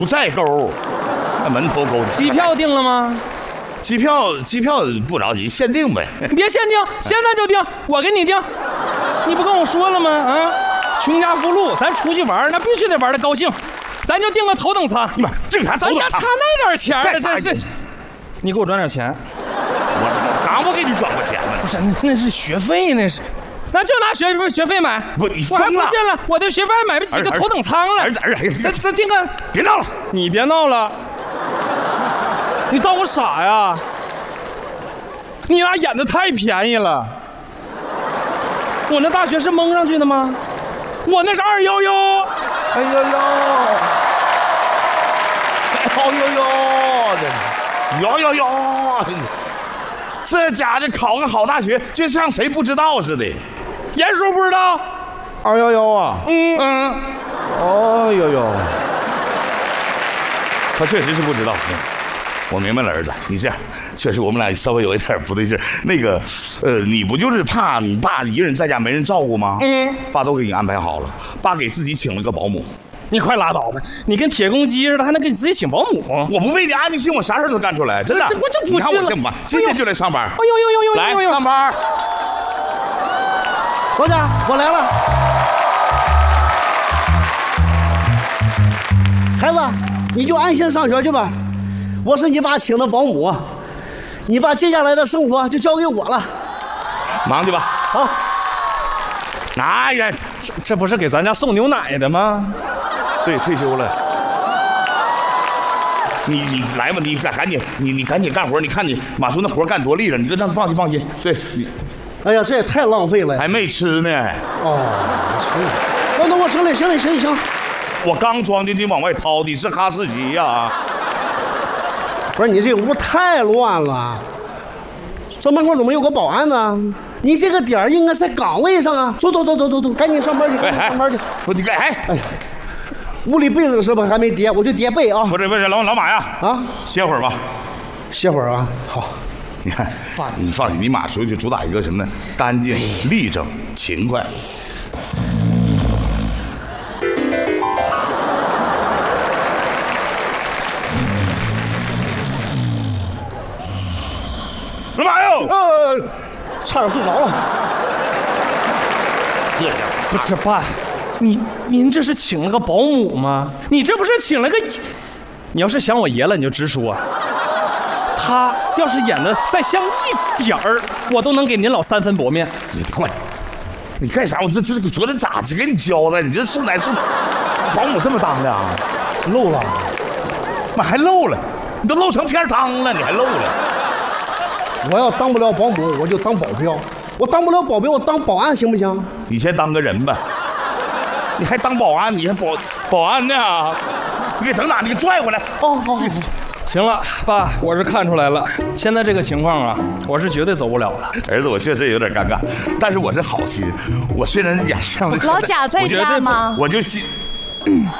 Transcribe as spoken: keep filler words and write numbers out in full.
寨沟，那门头沟。 机票订了吗？ 机票机票不着急，限定呗。 你别限定，现在就定，我给你定。你不跟我说了吗？啊，穷家富路，咱出去玩那必须得玩的高兴，咱就订个头等舱。 你妈，这啥头等舱？ 咱家差那点钱干了， 啥真是。你给我转点钱。 我刚不给你转过钱呢。 不是，那那是学费，那是。那就拿学费学费买。 不，你我还疯了！ 不信了，我的学费还买不起个头等舱了。 儿子儿子， 咱咱订个。 别闹了， 你别闹了。你当我傻呀？你俩演的太便宜了。我那大学是蒙上去的吗？我那是二幺幺。 哎呦呦，哎呦呦，呦呦呦，这家伙考个好大学，就像谁不知道似的。 严叔不知道？ 二幺幺啊？ 嗯嗯， 哦呦呦， 他确实是不知道。我明白了，儿子，你这样确实我们俩稍微有一点不对劲儿。那个，呃，你不就是怕你爸一个人在家没人照顾吗？ 嗯， 爸都给你安排好了，爸给自己请了个保姆。 你快拉倒吧！你跟铁公鸡似的，还能给你自己请保姆？ 我不为你安心，我啥事都干出来，真的。 这我就不信了。 你看我这么办，今天就来上班。 哎呦呦呦呦！ 来上班。 老贾，我来了。孩子，你就安心上学去吧。我是你爸请的保姆，你把接下来的生活就交给我了。 忙去吧。 好。 哎呀， 这这不是给咱家送牛奶的吗？ 对，退休了。你你来吧，你赶赶紧，你你赶紧干活。你看你马叔那活干多利了，你就让他放心放心。对你， 哎呀，这也太浪费了。 还没吃呢。 哦，没吃。等等，我行了，行了，行行。 我刚装进去往外掏的是哈士奇呀、啊。 不是你这屋太乱了，这门口怎么有个保安呢？你这个点儿应该在岗位上啊！走走走走走走，赶紧上班去，赶紧上班去！ 不，你干哎哎呀，屋里被子是不是还没叠？我就叠被啊！ 不是不是，老老马呀， 啊， 歇会儿吧， 歇会儿啊。好， 你看，你放心，你马叔就主打一个什么呢？干净、立正、勤快。老马哟， 呃，差点睡着了。 这家不是爸，你您这是请了个保姆吗？你这不是请了个……你要是想我爷了，你就直说。他要是演的再像一点儿，我都能给您老三分薄面。 你快，你干啥？我这这昨天咋给你交代？你这送奶送保姆这么当的啊？ 漏了， 妈还漏了，你都漏成片汤了，你还漏了。 我要当不了保姆，我就当保镖；我当不了保镖，我当保安行不行？ 你先当个人吧，你还当保安？你还保保安呢？你给整哪？你给拽回来。 哦，好，好， 行了，爸，我是看出来了，现在这个情况啊，我是绝对走不了了。 儿子，我确实有点尴尬，但是我是好心。我虽然演上老贾在家吗？ 我就心。嗯